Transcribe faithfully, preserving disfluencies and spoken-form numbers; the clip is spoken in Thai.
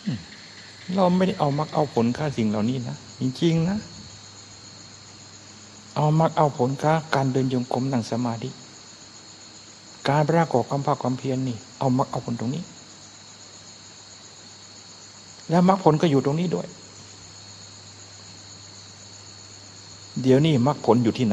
เราไม่ได้เอามรรคเอาผลค่าสิ่งเหล่านี้นะจริงๆนะเอามรรคเอาผลค่าการเดินโยกมนั่งสมาธิการประกอบความภาคความเพียรนี่เอามรรคเอาผลตรงนี้แล้วมรรคผลก็อยู่ตรงนี้ด้วยเดี๋ยวนี้มรรคผลอยู่ที่